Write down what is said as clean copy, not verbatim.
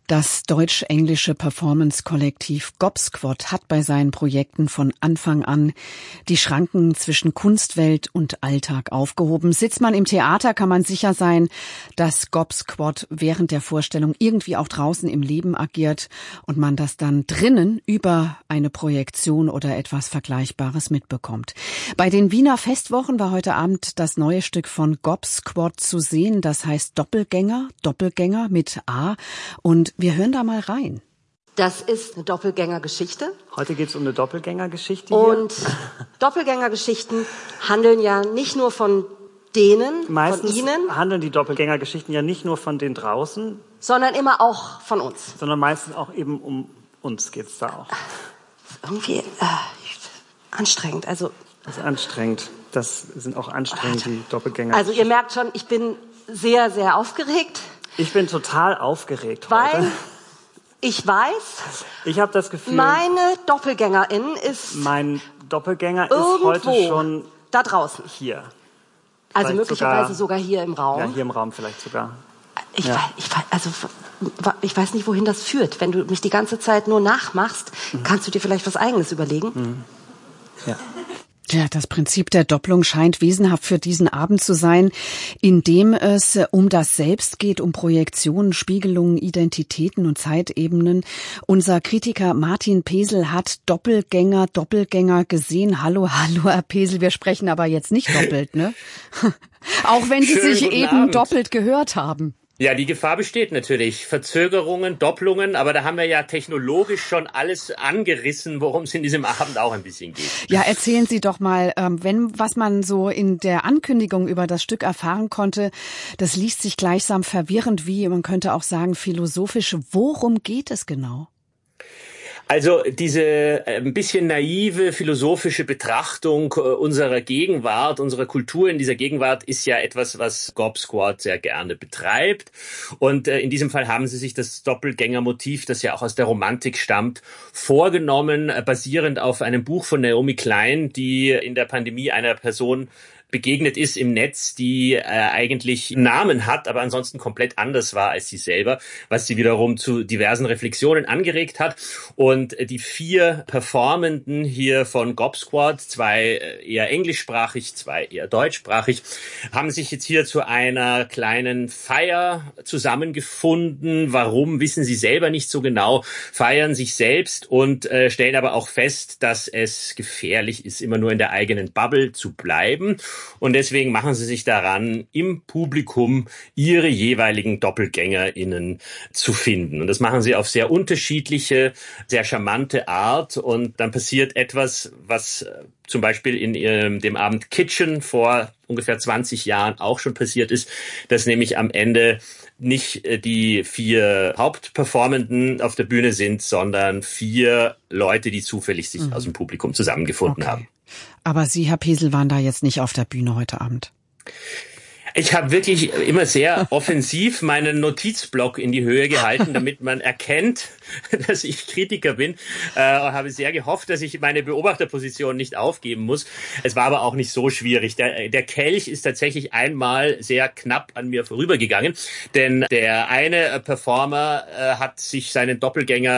Das deutsch-englische Performance-Kollektiv Gobsquad hat bei seinen Projekten von Anfang an die Schranken zwischen Kunstwelt und Alltag aufgehoben. Sitzt man im Theater, kann man sicher sein, dass Gobsquad während der Vorstellung irgendwie auch draußen im Leben agiert und man das dann drinnen über eine Projektion oder etwas Vergleichbares mitbekommt. Bei den Wiener Festwochen war heute Abend das neue Stück von Gobsquad zu sehen. Das heißt Doppelgänger mit A. Und wir hören da mal rein. Das ist eine Doppelgängergeschichte. Heute geht es um eine Doppelgängergeschichte hier. Und Doppelgängergeschichten handeln ja nicht nur von denen, meistens von Ihnen. Handeln die Doppelgängergeschichten ja nicht nur von den draußen. Sondern immer auch von uns. Sondern meistens auch eben um uns geht's da auch. Irgendwie anstrengend. Das ist anstrengend. Das sind auch anstrengend, die Doppelgänger. Also ihr merkt schon, ich bin sehr, sehr aufgeregt. Ich bin total aufgeregt weil heute. Ich weiß, ich habe das Gefühl, meine Doppelgängerin ist mein Doppelgänger ist heute schon da draußen. Hier. Also möglicherweise sogar hier im Raum. Ja, hier im Raum vielleicht sogar. Ich weiß nicht, wohin das führt. Wenn du mich die ganze Zeit nur nachmachst, kannst du dir vielleicht was Eigenes überlegen. Ja. Ja, das Prinzip der Doppelung scheint wesenhaft für diesen Abend zu sein, in dem es um das Selbst geht, um Projektionen, Spiegelungen, Identitäten und Zeitebenen. Unser Kritiker Martin Pesel hat Doppelgänger gesehen. Hallo, Herr Pesel, wir sprechen aber jetzt nicht doppelt, ne? Auch wenn Sie sich eben Abend. Doppelt gehört haben. Ja, die Gefahr besteht natürlich. Verzögerungen, Doppelungen, aber da haben wir ja technologisch schon alles angerissen, worum es in diesem Abend auch ein bisschen geht. Ja, erzählen Sie doch mal, was man so in der Ankündigung über das Stück erfahren konnte, das liest sich gleichsam verwirrend wie, man könnte auch sagen, philosophisch. Worum geht es genau? Also diese ein bisschen naive philosophische Betrachtung unserer Gegenwart, unserer Kultur in dieser Gegenwart ist ja etwas, was Gobsquad sehr gerne betreibt. Und in diesem Fall haben sie sich das Doppelgängermotiv, das ja auch aus der Romantik stammt, vorgenommen, basierend auf einem Buch von Naomi Klein, die in der Pandemie einer Person begegnet ist im Netz, die eigentlich einen Namen hat, aber ansonsten komplett anders war als sie selber, was sie wiederum zu diversen Reflexionen angeregt hat. Und die 4 Performenden hier von Gobsquad, 2 eher englischsprachig, 2 eher deutschsprachig, haben sich jetzt hier zu einer kleinen Feier zusammengefunden. Warum, wissen sie selber nicht so genau, feiern sich selbst und stellen aber auch fest, dass es gefährlich ist, immer nur in der eigenen Bubble zu bleiben. Und deswegen machen sie sich daran, im Publikum ihre jeweiligen DoppelgängerInnen zu finden. Und das machen sie auf sehr unterschiedliche, sehr charmante Art. Und dann passiert etwas, was zum Beispiel in dem Abend Kitchen vor ungefähr 20 Jahren auch schon passiert ist, dass nämlich am Ende nicht die 4 Hauptperformenden auf der Bühne sind, sondern 4 Leute, die zufällig sich aus dem Publikum zusammengefunden haben. Aber Sie, Herr Pesel, waren da jetzt nicht auf der Bühne heute Abend? Ich habe wirklich immer sehr offensiv meinen Notizblock in die Höhe gehalten, damit man erkennt, dass ich Kritiker bin. Habe sehr gehofft, dass ich meine Beobachterposition nicht aufgeben muss. Es war aber auch nicht so schwierig. Der Kelch ist tatsächlich einmal sehr knapp an mir vorübergegangen, denn der eine Performer hat sich seinen Doppelgänger